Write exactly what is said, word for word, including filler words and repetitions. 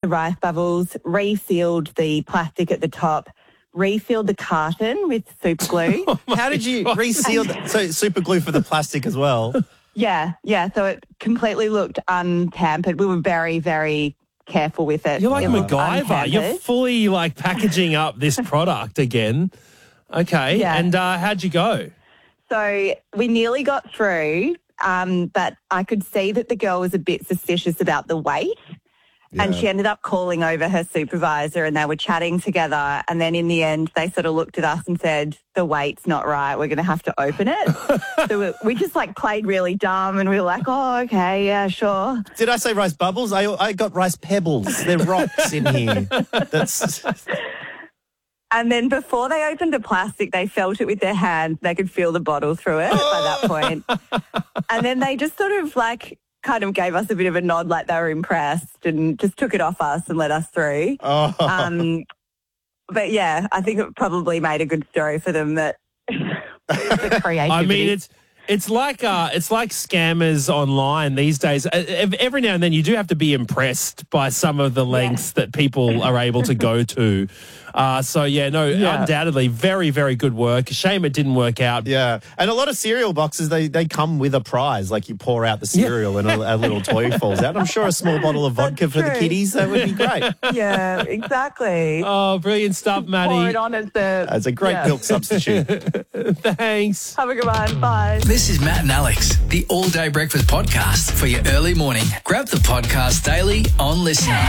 Rice Bubbles, resealed the plastic at the top, refilled the carton with super glue. How did you reseal the, so super glue for the plastic as well? Yeah, yeah. So it completely looked untampered. We were very, very careful with it. You're like it MacGyver. You're fully like packaging up this product again. Okay. Yeah. And uh, how'd you go? So we nearly got through, um, but I could see that the girl was a bit suspicious about the weight. Yeah. And she ended up calling over her supervisor and they were chatting together. And then in the end, they sort of looked at us and said, the weight's not right. We're going to have to open it. So we, we just like played really dumb and we were like, oh, okay, yeah, sure. Did I say rice bubbles? I, I got rice pebbles. They're rocks in here. That's... And then before they opened the plastic, they felt it with their hand. They could feel the bottle through it by that point. And then they just sort of like... kind of gave us a bit of a nod like they were impressed and just took it off us and let us through. Oh. Um, but, yeah, I think it probably made a good story for them that the creativity. I mean, it's it's like uh, it's like scammers online these days. Every now and then you do have to be impressed by some of the lengths yeah. that people are able to go to. Uh, so, yeah, no, yeah. undoubtedly, very, very good work. Shame it didn't work out. Yeah. And a lot of cereal boxes, they, they come with a prize. Like you pour out the cereal yeah. and a, a little toy falls out. I'm sure a small bottle of vodka That's for true. the kiddies, that would be great. Yeah, exactly. Oh, brilliant stuff, Maddie. Pour it on as the... It's a great yeah. milk substitute. Thanks. Have a good one. Bye. This is Matt and Alex, the All Day Breakfast Podcast for your early morning. Grab the podcast daily on Listener.